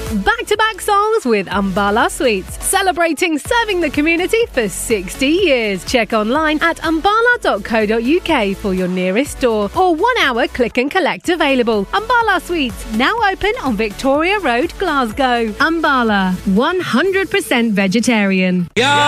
Back-to-back songs with Umbala Sweets, celebrating serving the community for 60 years. Check online at umbala.co.uk for your nearest store or 1 hour click and collect available. Umbala Sweets, now open on Victoria Road, Glasgow. Umbala, 100% vegetarian. Yeah.